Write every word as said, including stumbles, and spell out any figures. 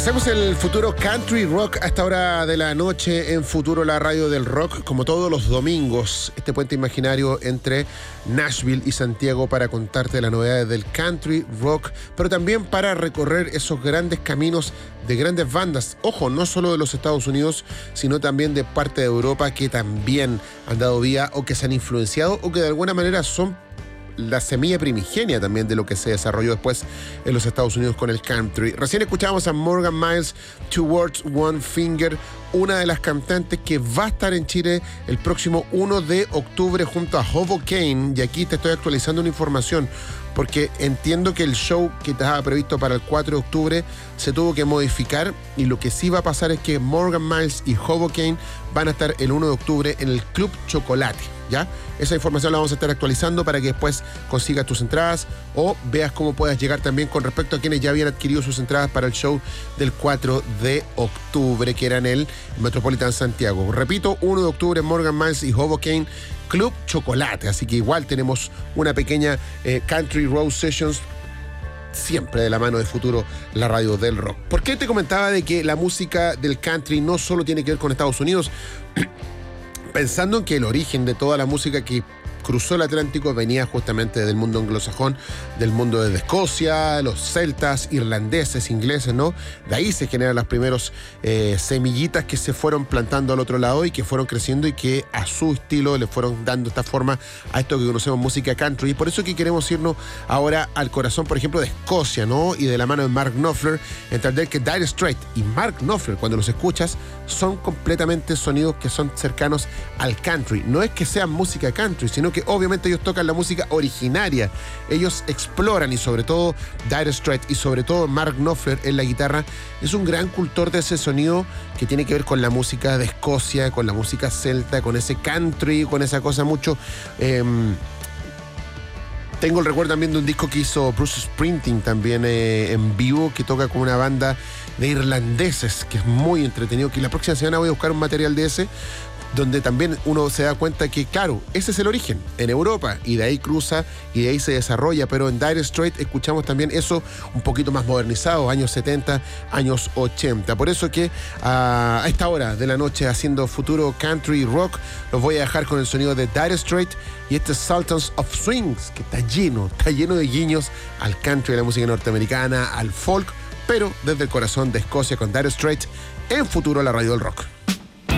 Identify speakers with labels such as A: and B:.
A: Hacemos el Futuro Country Rock a esta hora de la noche en Futuro, la radio del rock, como todos los domingos. Este puente imaginario entre Nashville y Santiago para contarte las novedades del country rock, pero también para recorrer esos grandes caminos de grandes bandas. Ojo, no solo de los Estados Unidos, sino también de parte de Europa, que también han dado vía o que se han influenciado o que de alguna manera son la semilla primigenia también de lo que se desarrolló después en los Estados Unidos con el country. Recién escuchábamos a Morgan Miles, Two Words, One Finger, una de las cantantes que va a estar en Chile el próximo primero de octubre junto a Hoboken. Y aquí te estoy actualizando una información, porque entiendo que el show que estaba previsto para el cuatro de octubre se tuvo que modificar, y lo que sí va a pasar es que Morgan Miles y Hoboken van a estar el primero de octubre en el Club Chocolate, ¿ya? Esa información la vamos a estar actualizando para que después consigas tus entradas o veas cómo puedas llegar también con respecto a quienes ya habían adquirido sus entradas para el show del cuatro de octubre, que era en el Metropolitan Santiago. Repito, primero de octubre, Morgan Miles y Hoboken, Club Chocolate. Así que igual tenemos una pequeña eh, Country Road Sessions, siempre de la mano de Futuro, la radio del rock. ¿Por qué te comentaba de que la música del country no solo tiene que ver con Estados Unidos? Pensando en que el origen de toda la música que cruzó el Atlántico venía justamente del mundo anglosajón, del mundo de Escocia, los celtas, irlandeses, ingleses, ¿no? De ahí se generan las primeras eh, semillitas que se fueron plantando al otro lado y que fueron creciendo y que a su estilo le fueron dando esta forma a esto que conocemos música country. Y por eso que queremos irnos ahora al corazón, por ejemplo, de Escocia, ¿no? Y de la mano de Mark Knopfler, entender que Dire Straits y Mark Knopfler, cuando los escuchas, son completamente sonidos que son cercanos al country. No es que sean música country, sino que obviamente ellos tocan la música originaria. Ellos exploran, y sobre todo Dire Straits y sobre todo Mark Knopfler en la guitarra es un gran cultor de ese sonido que tiene que ver con la música de Escocia, con la música celta, con ese country, con esa cosa mucho... Eh, Tengo el recuerdo también de un disco que hizo Bruce Springsteen también eh, en vivo, que toca con una banda de irlandeses, que es muy entretenido, que la próxima semana voy a buscar un material de ese, donde también uno se da cuenta que, claro, ese es el origen en Europa, y de ahí cruza y de ahí se desarrolla, pero en Dire Straits escuchamos también eso un poquito más modernizado, años setenta, años ochenta. Por eso que a esta hora de la noche, haciendo Futuro Country Rock, los voy a dejar con el sonido de Dire Straits y este Sultans of Swings, que está lleno, está lleno de guiños al country, de la música norteamericana, al folk, pero desde el corazón de Escocia, con Dire Straits en Futuro, la radio del rock.